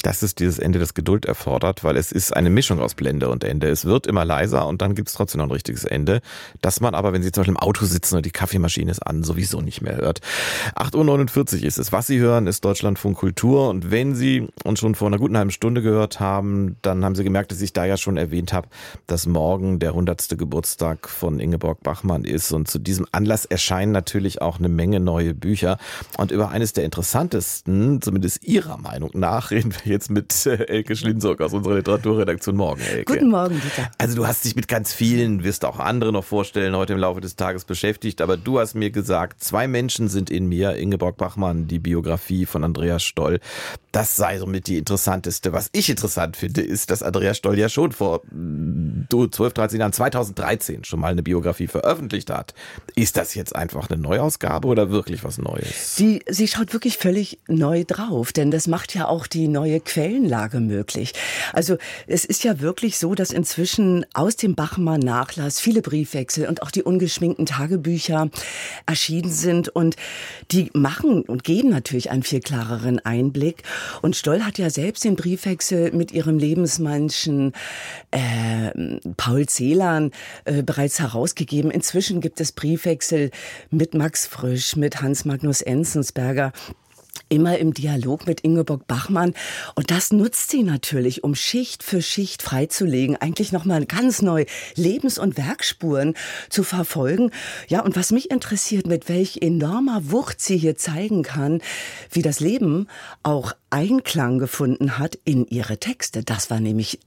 Das ist dieses Ende, das Geduld erfordert, weil es ist eine Mischung aus Blende und Ende. Es wird immer leiser und dann gibt es trotzdem noch ein richtiges Ende, das man aber, wenn Sie zum Beispiel im Auto sitzen und die Kaffeemaschine ist an, sowieso nicht mehr hört. 8:49 Uhr ist es. Was Sie hören, ist Deutschlandfunk Kultur. Und wenn Sie uns schon vor einer guten halben Stunde gehört haben, dann haben Sie gemerkt, dass ich da ja schon erwähnt habe, dass morgen der 100. Geburtstag von Ingeborg Bachmann ist. Und zu diesem Anlass erscheinen natürlich auch eine Menge neue Bücher. Und über eines der interessantesten, zumindest Ihrer Meinung nach, reden wir jetzt mit Elke Schlinzok aus unserer Literaturredaktion. Morgen, Elke. Guten Morgen, Dieter. Also du hast dich mit ganz vielen, wirst auch andere noch vorstellen, heute im Laufe des Tages beschäftigt. Aber du hast mir gesagt, 2 Menschen sind in mir. Ingeborg Bachmann, die Biografie von Andreas Stoll. Das sei somit die interessanteste. Was ich interessant finde, ist, dass Andreas Stoll ja schon vor 12, 13 Jahren, 2013 schon mal eine Biografie veröffentlicht hat. Ist das jetzt einfach eine Neuausgabe oder wirklich was Neues? Sie schaut wirklich völlig neu drauf, denn das macht ja auch die neue Quellenlage möglich. Also es ist ja wirklich so, dass inzwischen aus dem Bachmann-Nachlass viele Briefwechsel und auch die ungeschminkten Tagebücher erschienen sind und die machen und geben natürlich einen viel klareren Einblick. Und Stoll hat ja selbst den Briefwechsel mit ihrem Lebensmenschen Paul Celan bereits herausgegeben. Inzwischen gibt es Briefwechsel mit Max Frisch, mit Hans Magnus Enzensberger, immer im Dialog mit Ingeborg Bachmann. Und das nutzt sie natürlich, um Schicht für Schicht freizulegen, eigentlich nochmal ganz neu Lebens- und Werkspuren zu verfolgen. Ja, und was mich interessiert, mit welch enormer Wucht sie hier zeigen kann, wie das Leben auch Einklang gefunden hat in ihre Texte. Das war nämlich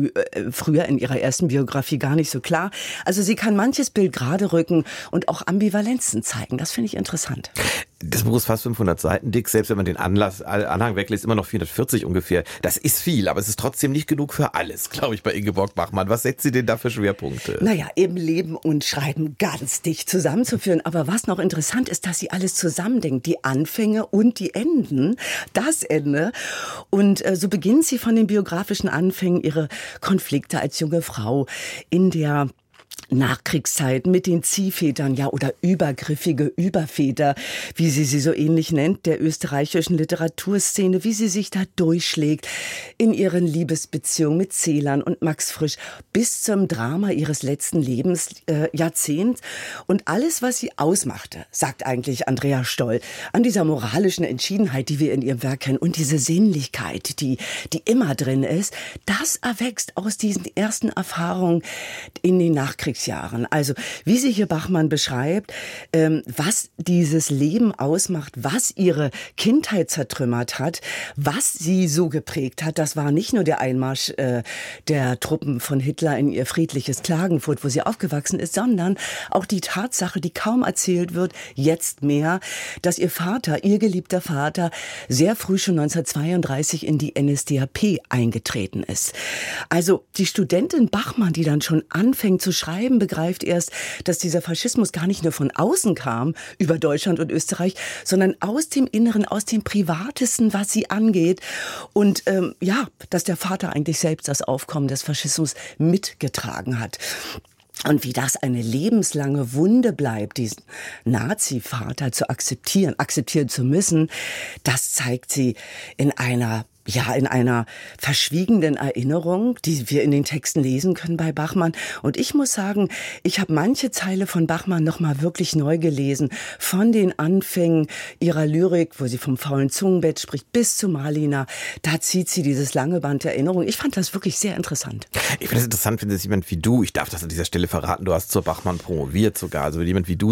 früher in ihrer ersten Biografie gar nicht so klar. Also sie kann manches Bild gerade rücken und auch Ambivalenzen zeigen. Das finde ich interessant. Das Buch ist fast 500 Seiten dick, selbst wenn man den Anhang weglässt, immer noch 440 ungefähr. Das ist viel, aber es ist trotzdem nicht genug für alles, glaube ich, bei Ingeborg Bachmann. Was setzt sie denn da für Schwerpunkte? Naja, eben Leben und Schreiben ganz dicht zusammenzuführen. Aber was noch interessant ist, dass sie alles zusammendenkt. Die Anfänge und die Enden, das Ende. Und so beginnt sie von den biografischen Anfängen, ihre Konflikte als junge Frau in der Nachkriegszeit mit den Ziehvätern, ja, oder übergriffige Überväter, wie sie so ähnlich nennt, der österreichischen Literaturszene, wie sie sich da durchschlägt in ihren Liebesbeziehungen mit Celan und Max Frisch bis zum Drama ihres letzten Lebensjahrzehnts. Und alles, was sie ausmachte, sagt eigentlich Andreas Stoll, an dieser moralischen Entschiedenheit, die wir in ihrem Werk kennen und diese Sinnlichkeit, die immer drin ist, das erwächst aus diesen ersten Erfahrungen in den Nachkriegsjahren. Also wie sie hier Bachmann beschreibt, was dieses Leben ausmacht, was ihre Kindheit zertrümmert hat, was sie so geprägt hat, das war nicht nur der Einmarsch der Truppen von Hitler in ihr friedliches Klagenfurt, wo sie aufgewachsen ist, sondern auch die Tatsache, die kaum erzählt wird, jetzt mehr, dass ihr Vater, ihr geliebter Vater, sehr früh schon 1932 in die NSDAP eingetreten ist. Also die Studentin Bachmann, die dann schon anfängt zu schreiben, begreift erst, dass dieser Faschismus gar nicht nur von außen kam, über Deutschland und Österreich, sondern aus dem Inneren, aus dem Privatesten, was sie angeht. Und dass der Vater eigentlich selbst das Aufkommen des Faschismus mitgetragen hat. Und wie das eine lebenslange Wunde bleibt, diesen Nazi-Vater zu akzeptieren zu müssen, das zeigt sie in einer verschwiegenen Erinnerung, die wir in den Texten lesen können bei Bachmann. Und ich muss sagen, ich habe manche Zeile von Bachmann noch mal wirklich neu gelesen. Von den Anfängen ihrer Lyrik, wo sie vom faulen Zungenbett spricht, bis zu Malina. Da zieht sie dieses lange Band der Erinnerung. Ich fand das wirklich sehr interessant. Ich finde es interessant, wenn es jemand wie du, ich darf das an dieser Stelle verraten, du hast zur Bachmann promoviert sogar, also jemand wie du